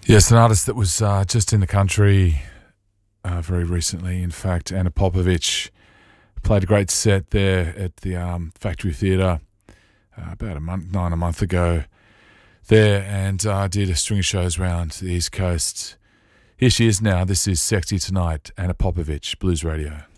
Yes, an artist that was just in the country very recently. In fact, Anna Popovic played a great set there at the Factory Theatre about a month ago there, and did a string of shows around the East Coast. Here she is now. This is Sexy Tonight, Anna Popovic, Blues Radio.